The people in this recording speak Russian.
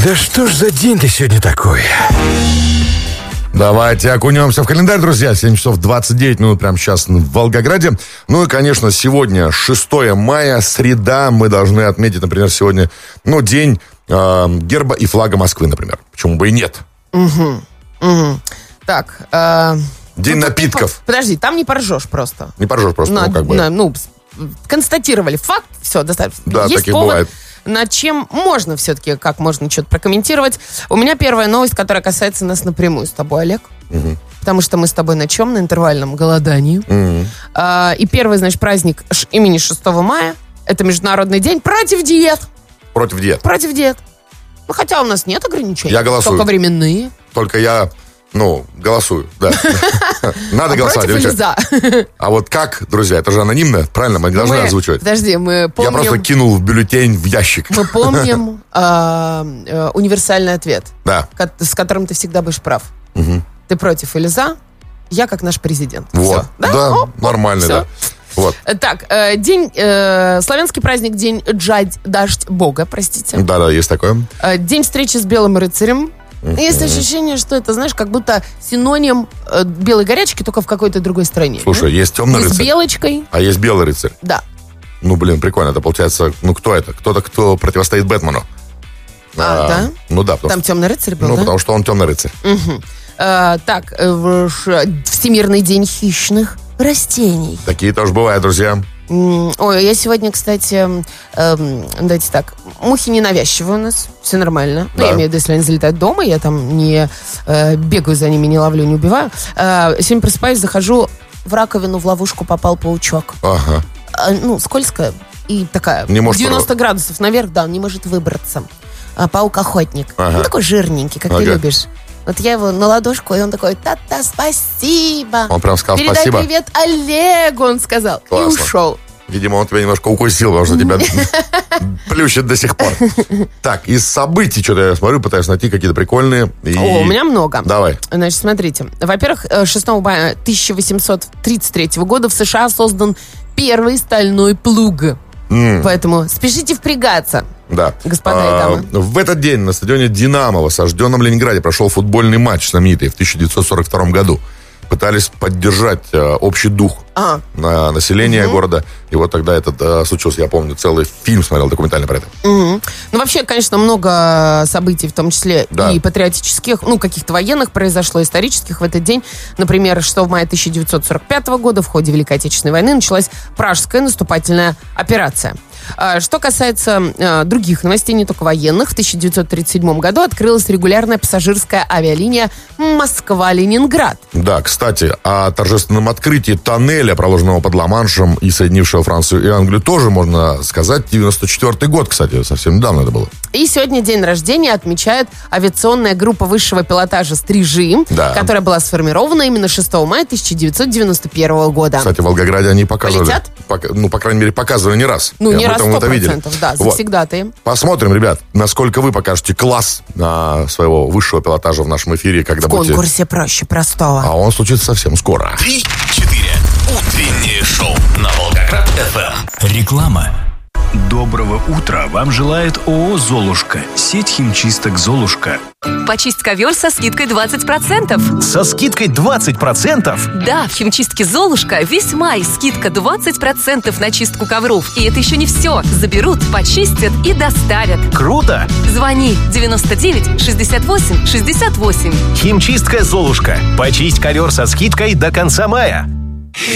Да что ж за день-то сегодня такой? Давайте окунемся в календарь, друзья. 7 часов 29 минут прямо сейчас в Волгограде. Ну и, конечно, сегодня 6 мая, среда. Мы должны отметить, например, сегодня, день герба и флага Москвы, например. Почему бы и нет? Так. День напитков. Подожди, там не поржешь просто. Не поржешь просто, констатировали факт, все, достаточно. Да, есть таких повод, бывает. над чем можно все-таки, как можно что-то прокомментировать. У меня первая новость, которая касается нас напрямую с тобой, Олег. Потому что мы с тобой на чем? На интервальном голодании. И первый, праздник имени 6 мая, это Международный день против диет. Против диет. Против диет. Хотя у нас нет ограничений. Я голосую. Только временные. Только я... голосую, да. Надо голосовать. Против или за? А вот как, друзья, это же анонимно, правильно? Мы не должны озвучивать. Подожди, мы помним... Я просто кинул в бюллетень в ящик. Мы помним универсальный ответ, да. С которым ты всегда будешь прав. Ты против или за? Я как наш президент. Вот. Все. Да, нормально, все. да. Вот. Так, славянский праздник, день дождь Бога, простите. Да, есть такое. День встречи с белым рыцарем. Есть ощущение, что это, как будто синоним белой горячки, только в какой-то другой стране. Слушай, есть темный рыцарь. С белочкой. А есть белый рыцарь. Да. Прикольно. Это получается, кто это? Кто-то, кто противостоит Бэтмену. Да? Да. Там темный рыцарь был, да? Потому что он темный рыцарь. Так, Всемирный день хищных растений. Такие тоже бывают, друзья. Ой, я сегодня, кстати, давайте так, мухи ненавязчивые у нас, все нормально. Да. Я имею в виду, если они залетают дома, я там не бегаю за ними, не ловлю, не убиваю. Сегодня просыпаюсь, захожу в раковину, в ловушку попал паучок. Ага. Скользкая и такая, не может 90 градусов наверх, да, он не может выбраться. Паук-охотник. Ага. Такой жирненький, как ты любишь. Вот я его на ладошку, и он такой, та-та, спасибо. Он прям сказал передай спасибо. Привет Олегу, он сказал. Классно. И ушел. Видимо, он тебя немножко укусил, потому что тебя плющит до сих пор. Так, из событий, что-то я смотрю, пытаюсь найти какие-то прикольные. У меня много. Давай. Значит, смотрите. Во-первых, 6 мая 1833 года в США создан первый стальной плуг. Поэтому спешите впрягаться. Да. Господа и дамы. В этот день на стадионе «Динамо» в осажденном Ленинграде прошел футбольный матч знаменитый в 1942 году. Пытались поддержать общий дух населения города. И вот тогда это случилось. Я помню, целый фильм смотрел документальный про это. Вообще, конечно, много событий, в том числе и патриотических, каких-то военных произошло, исторических в этот день. Например, 6 мая 1945 года в ходе Великой Отечественной войны началась Пражская наступательная операция. Что касается других новостей, не только военных, в 1937 году открылась регулярная пассажирская авиалиния Москва-Ленинград. Да, кстати, о торжественном открытии тоннеля, проложенного под Ла-Маншем и соединившего Францию и Англию, тоже можно сказать. 94-й год, кстати, совсем недавно это было. И сегодня день рождения отмечает авиационная группа высшего пилотажа «Стрижи», которая была сформирована именно 6 мая 1991 года. Кстати, в Волгограде они показывали. Полетят? По крайней мере, показывали не раз. Не раз, 100%, да, завсегдатаи. Посмотрим, ребят, насколько вы покажете класс своего высшего пилотажа в нашем эфире, когда в конкурсе проще простого. А он случится совсем скоро. 3-4. Утреннее шоу на Волгоград-ФМ. Реклама. Доброго утра вам желает ООО «Золушка». Сеть химчисток «Золушка». Почисть ковер со скидкой 20%. Со скидкой 20%? Да, в химчистке «Золушка» весь май скидка 20% на чистку ковров. И это еще не все. Заберут, почистят и доставят. Круто! Звони 99 68 68. Химчистка «Золушка». Почисть ковер со скидкой до конца мая.